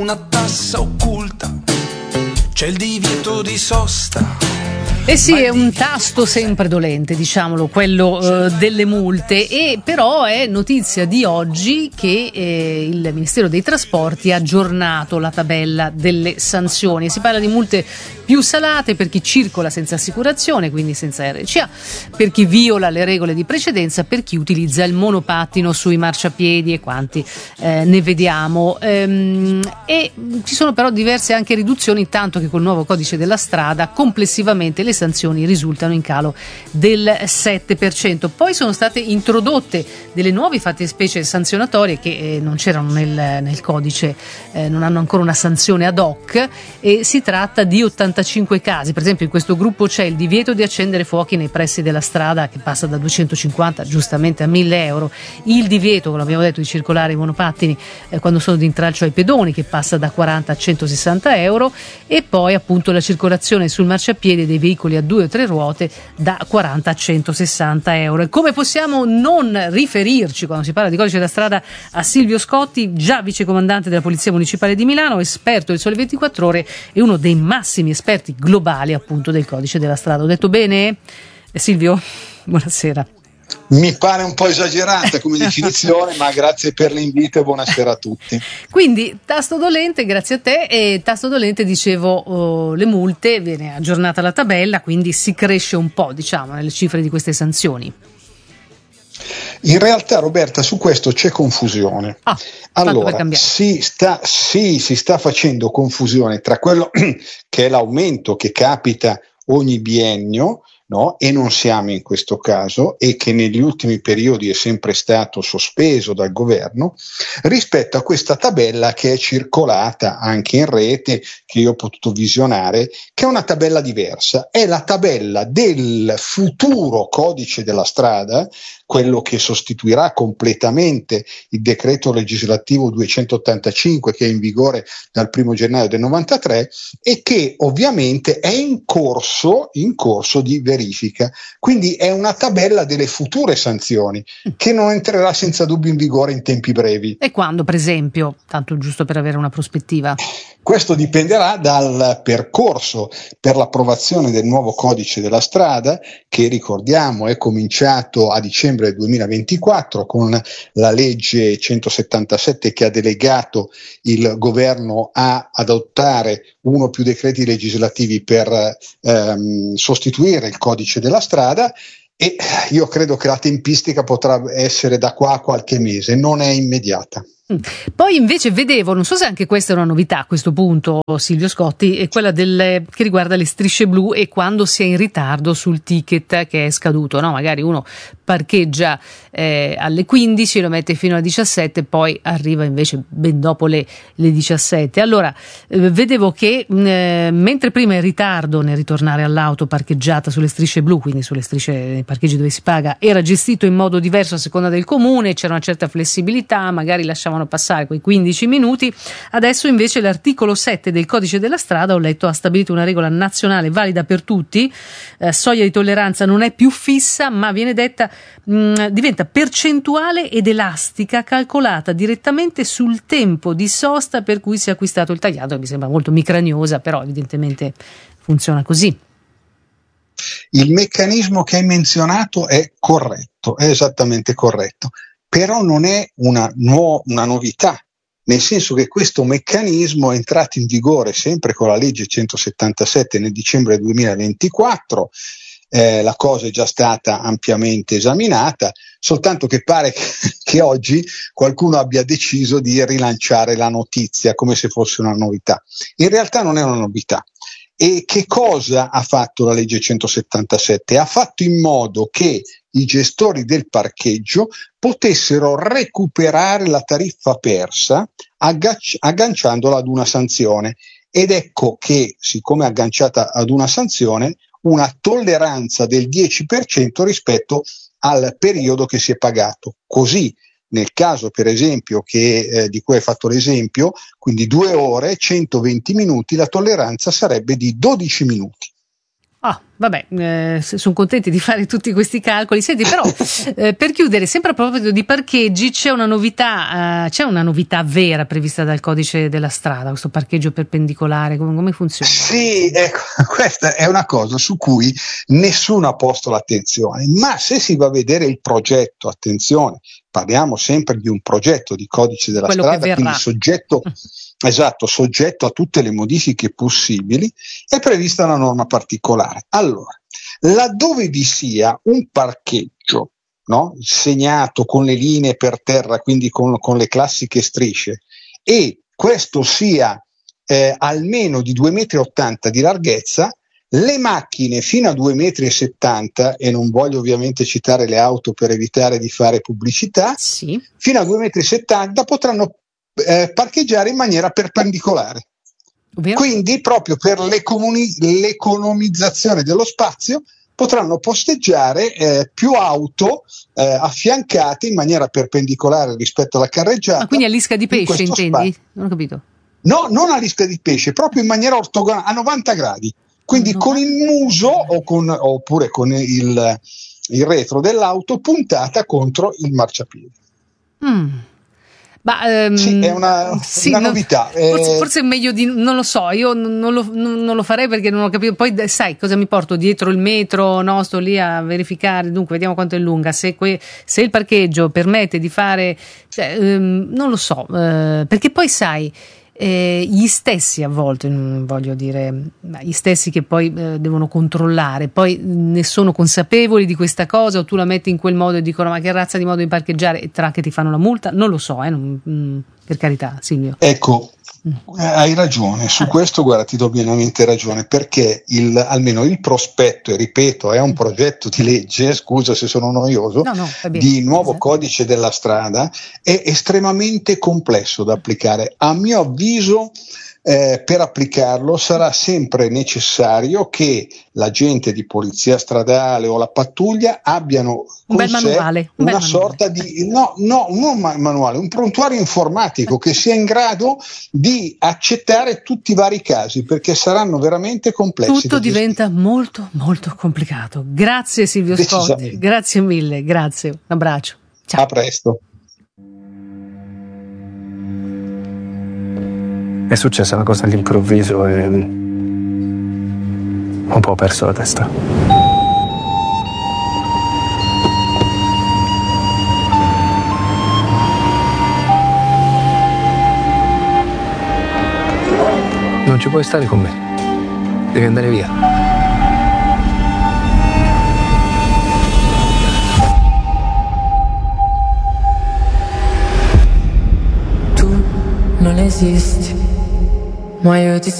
una tassa occulta, c'è il divieto di sosta. Eh sì, è un tasto sempre dolente, diciamolo, quello delle multe, e però è notizia di oggi che il Ministero dei Trasporti ha aggiornato la tabella delle sanzioni. Si parla di multe più salate per chi circola senza assicurazione, quindi senza RCA, per chi viola le regole di precedenza, per chi utilizza il monopattino sui marciapiedi e quanti ne vediamo. E ci sono però diverse anche riduzioni, tanto che col nuovo codice della strada complessivamente le sanzioni risultano in calo del 7%. Poi sono state introdotte delle nuove fattispecie sanzionatorie che non c'erano nel codice, non hanno ancora una sanzione ad hoc, e si tratta di 85 casi. Per esempio in questo gruppo c'è il divieto di accendere fuochi nei pressi della strada, che passa da 250 giustamente a 1.000 euro, il divieto, come abbiamo detto, di circolare i monopattini quando sono di intralcio ai pedoni, che passa da 40 a 160 euro, e poi appunto la circolazione sul marciapiede dei veicoli a 2 o 3 ruote da 40 a 160 euro. E come possiamo non riferirci, quando si parla di codice della strada, a Silvio Scotti, già vicecomandante della Polizia Municipale di Milano, esperto del Sole 24 Ore e uno dei massimi esperti globali appunto del codice della strada. Ho detto bene? Silvio, buonasera. Mi pare un po' esagerata come definizione, ma grazie per l'invito e buonasera a tutti. Quindi tasto dolente, grazie a te. E tasto dolente, dicevo, le multe, viene aggiornata la tabella, quindi si cresce un po', diciamo, nelle cifre di queste sanzioni. In realtà, Roberta, su questo c'è confusione. Allora, si sta facendo confusione tra quello che è l'aumento che capita ogni biennio, no? E non siamo in questo caso, e che negli ultimi periodi è sempre stato sospeso dal governo, rispetto a questa tabella che è circolata anche in rete, che io ho potuto visionare, che è una tabella diversa. È la tabella del futuro codice della strada, quello che sostituirà completamente il decreto legislativo 285 che è in vigore dal 1 gennaio del 93 e che ovviamente è in corso di verifica. Quindi è una tabella delle future sanzioni che non entrerà senza dubbio in vigore in tempi brevi. E quando, per esempio, tanto giusto per avere una prospettiva? Questo dipenderà dal percorso per l'approvazione del nuovo codice della strada, che ricordiamo è cominciato a dicembre 2024 con la legge 177 che ha delegato il governo a adottare uno o più decreti legislativi per sostituire il codice della strada. E io credo che la tempistica potrà essere da qua a qualche mese, non è immediata. Poi invece vedevo, non so se anche questa è una novità a questo punto, Silvio Scotti, è quella che riguarda le strisce blu e quando si è in ritardo sul ticket che è scaduto, no? Magari uno parcheggia alle 15, lo mette fino alle 17, poi arriva invece ben dopo le 17. Allora, vedevo che mentre prima il ritardo nel ritornare all'auto parcheggiata sulle strisce blu, quindi sulle strisce nei parcheggi dove si paga, era gestito in modo diverso a seconda del comune, c'era una certa flessibilità, magari lasciavano passare quei 15 minuti. Adesso invece l'articolo 7 del codice della strada, ho letto, ha stabilito una regola nazionale valida per tutti. Soglia di tolleranza non è più fissa, ma viene detta diventa percentuale ed elastica, calcolata direttamente sul tempo di sosta per cui si è acquistato il tagliato. Mi sembra molto micragnosa, però evidentemente funziona così. Il meccanismo che hai menzionato è corretto, è esattamente corretto, però non è una novità, nel senso che questo meccanismo è entrato in vigore sempre con la legge 177 nel dicembre 2024. La cosa è già stata ampiamente esaminata, soltanto che pare che oggi qualcuno abbia deciso di rilanciare la notizia come se fosse una novità. In realtà non è una novità. E che cosa ha fatto la legge 177? Ha fatto in modo che i gestori del parcheggio potessero recuperare la tariffa persa agganciandola ad una sanzione. Ed ecco che, siccome è agganciata ad una sanzione, una tolleranza del 10% rispetto al periodo che si è pagato. Così, nel caso per esempio di cui hai fatto l'esempio, quindi 2 ore, 120 minuti, la tolleranza sarebbe di 12 minuti. Sono contenti di fare tutti questi calcoli. Senti, però per chiudere, sempre a proposito di parcheggi, c'è una novità vera prevista dal codice della strada, questo parcheggio perpendicolare, come funziona? Sì, ecco, questa è una cosa su cui nessuno ha posto l'attenzione, ma se si va a vedere il progetto, attenzione, parliamo sempre di un progetto di codice della quello strada, quindi soggetto a tutte le modifiche possibili, è prevista una norma particolare. Allora, laddove vi sia un parcheggio, no, segnato con le linee per terra, quindi con le classiche strisce, e questo sia almeno di 2,80 m di larghezza, le macchine fino a 2,70 m, e non voglio ovviamente citare le auto per evitare di fare pubblicità, sì, fino a 2,70 m potranno parcheggiare in maniera perpendicolare. ovvero? Quindi proprio per l'economizzazione dello spazio potranno posteggiare più auto affiancate in maniera perpendicolare rispetto alla carreggiata. Ma quindi a lisca di pesce, intendi? Non ho capito. No, non a lisca di pesce, proprio in maniera ortogonale, a 90 gradi. Quindi con il muso oppure con il retro dell'auto puntata contro il marciapiede. Sì, è una novità. Forse è meglio di, non lo so, io non lo farei perché non ho capito. Poi sai cosa mi porto dietro il metro, no? Sto lì a verificare, dunque vediamo quanto è lunga, se il parcheggio permette di fare, non lo so, perché poi sai, gli stessi a volte, voglio dire, gli stessi che poi devono controllare, poi ne sono consapevoli di questa cosa, o tu la metti in quel modo e dicono ma che razza di modo di parcheggiare, e che ti fanno la multa, non lo so, per carità, Silvio. Ecco, hai ragione, su questo guarda, ti do pienamente ragione, perché almeno il prospetto, e ripeto, è un progetto di legge, scusa se sono noioso, di nuovo codice della strada, è estremamente complesso da applicare. A mio avviso, per applicarlo sarà sempre necessario che l'agente di polizia stradale o la pattuglia abbiano con una sorta di manuale, un prontuario informatico che sia in grado di accettare tutti i vari casi, perché saranno veramente complessi. Tutto diventa molto molto complicato. Grazie Silvio Scotti, grazie mille, grazie, un abbraccio. Ciao. A presto. È successa una cosa all'improvviso e un po' ho perso la testa. Non ci puoi stare con me. Devi andare via. Tu non esisti, ma io ti